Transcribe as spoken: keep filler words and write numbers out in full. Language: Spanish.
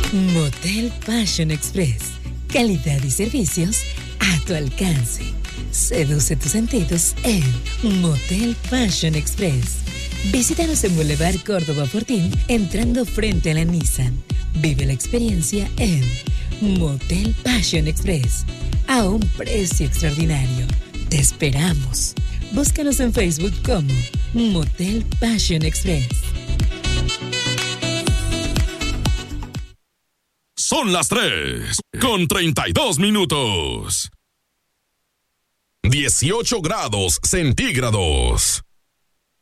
Motel Passion Express. Calidad y servicios a tu alcance. Seduce tus sentidos en Motel Passion Express. Visítanos en Boulevard Córdoba Fortín, entrando frente a la Nissan. Vive la experiencia en Motel Passion Express. A un precio extraordinario. Te esperamos. Búscanos en Facebook como Motel Passion Express. Son las tres con treinta y dos minutos. dieciocho grados centígrados.